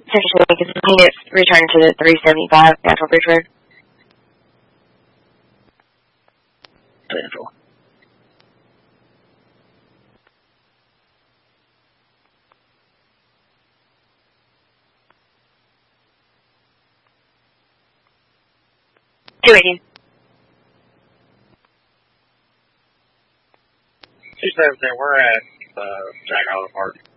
Essentially, because the paint's returned to the 375 Natural Bridge Road. Central. She's over there. We're at Jack Island Park.